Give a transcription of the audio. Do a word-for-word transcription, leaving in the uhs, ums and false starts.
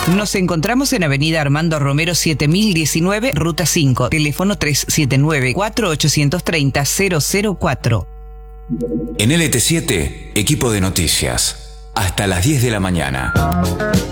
Nos encontramos en Avenida Armando Romero siete mil diecinueve, Ruta cinco, teléfono tres siete nueve, cuatro ocho tres cero, cero cero cuatro. En L T siete, equipo de noticias. Hasta las diez de la mañana.